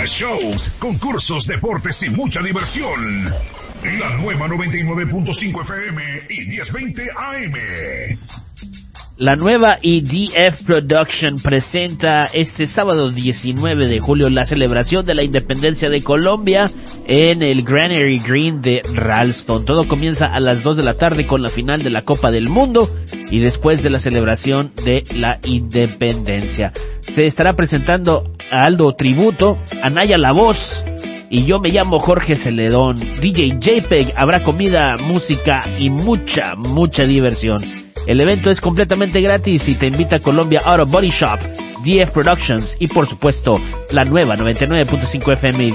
shows, concursos, deportes y mucha diversión. La nueva 99.5 FM y 1020 AM. La nueva EDF Production presenta este sábado 19 de julio la celebración de la independencia de Colombia en el Granary Green de Ralston. Todo comienza a las 2 de la tarde con la final de la Copa del Mundo y después de la celebración de la independencia. Se estará presentando a Aldo Tributo, Anaya La Voz y yo me llamo Jorge Celedón. DJ JPEG, habrá comida, música y mucha diversión. El evento es completamente gratis y te invita a Colombia Auto Body Shop, DF Productions y por supuesto la nueva 99.5 FM